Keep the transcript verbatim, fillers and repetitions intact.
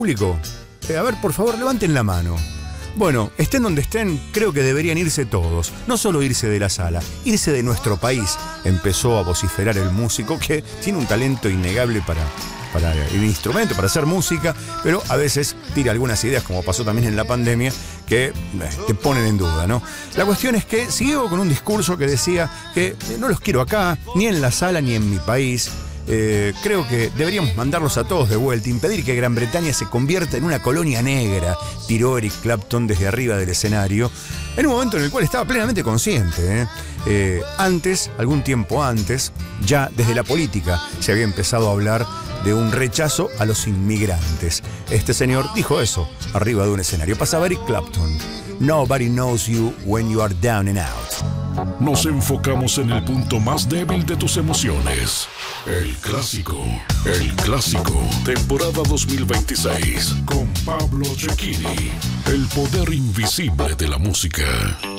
Público, eh, a ver, por favor, levanten la mano. Bueno, estén donde estén, creo que deberían irse todos. No solo irse de la sala, irse de nuestro país. Empezó a vociferar el músico, que tiene un talento innegable para, para el instrumento, para hacer música, pero a veces tira algunas ideas, como pasó también en la pandemia, que eh, te ponen en duda, ¿no? La cuestión es que siguió con un discurso que decía que eh, no los quiero acá, ni en la sala, ni en mi país. Eh, creo que deberíamos mandarlos a todos de vuelta, impedir que Gran Bretaña se convierta en una colonia negra, tiró Eric Clapton desde arriba del escenario, en un momento en el cual estaba plenamente consciente. ¿eh? Eh, antes, algún tiempo antes, ya desde la política se había empezado a hablar de un rechazo a los inmigrantes. Este señor dijo eso arriba de un escenario. Pasaba Eric Clapton. Nobody knows you when you are down and out. Nos enfocamos en el punto más débil de tus emociones. El clásico, el clásico, temporada dos mil veintiséis, con Pablo Cecchini, el poder invisible de la música.